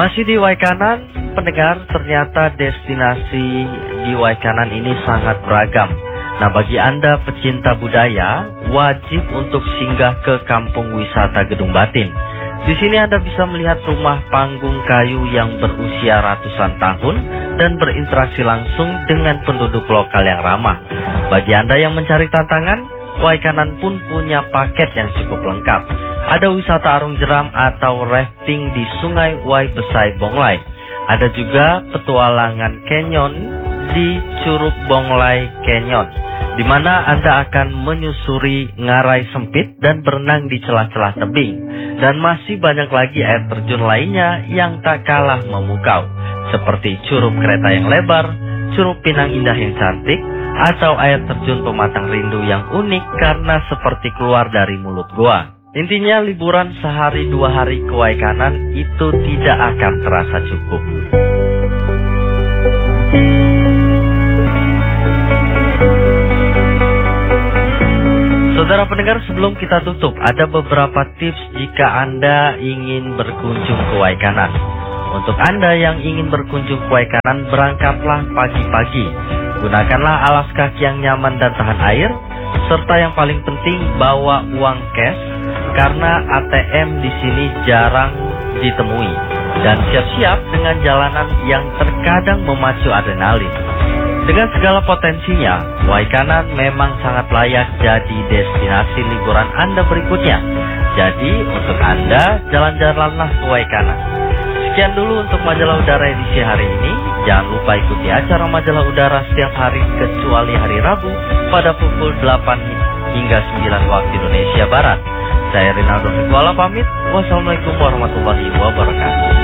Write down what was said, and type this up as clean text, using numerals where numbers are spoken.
Masih di Waikanan, pendengar, ternyata destinasi di Waikanan ini sangat beragam. Nah, bagi Anda pecinta budaya, wajib untuk singgah ke Kampung Wisata Gedung Batin. Di sini Anda bisa melihat rumah panggung kayu yang berusia ratusan tahun dan berinteraksi langsung dengan penduduk lokal yang ramah. Bagi Anda yang mencari tantangan, Waikanan pun punya paket yang cukup lengkap. Ada wisata arung jeram atau rafting di Sungai Wai Besai Bonglai. Ada juga petualangan canyon di Curug Bonglai Canyon, di mana Anda akan menyusuri ngarai sempit dan berenang di celah-celah tebing. Dan masih banyak lagi air terjun lainnya yang tak kalah memukau, seperti Curug Kereta yang lebar, Curug Pinang Indah yang cantik, atau air terjun Pematang Rindu yang unik karena seperti keluar dari mulut goa. Intinya liburan sehari 2 hari ke Waikanan itu tidak akan terasa cukup. Saudara pendengar, sebelum kita tutup, ada beberapa tips jika Anda ingin berkunjung ke Waikanan. Untuk Anda yang ingin berkunjung ke Waikanan, berangkatlah pagi-pagi. Gunakanlah alas kaki yang nyaman dan tahan air, serta yang paling penting bawa uang cash karena ATM di sini jarang ditemui. Dan siap-siap dengan jalanan yang terkadang memacu adrenalin. Dengan segala potensinya, Waikanan memang sangat layak jadi destinasi liburan Anda berikutnya. Jadi, untuk Anda, jalan-jalanlah ke Waikanan. Sekian dulu untuk Majalah Udara edisi hari ini. Jangan lupa ikuti acara Majalah Udara setiap hari kecuali hari Rabu pada pukul 8 hingga 9 waktu Indonesia Barat. Saya Rinaldo Fitwala pamit. Wassalamualaikum warahmatullahi wabarakatuh.